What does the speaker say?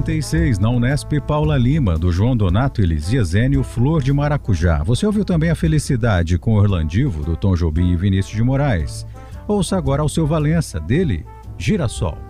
96, na Unesp Paula Lima, do João Donato Elisias Enio, Flor de Maracujá. Você ouviu também A Felicidade com Orlandivo, do Tom Jobim e Vinícius de Moraes. Ouça agora Alceu Valença, dele, Girassol.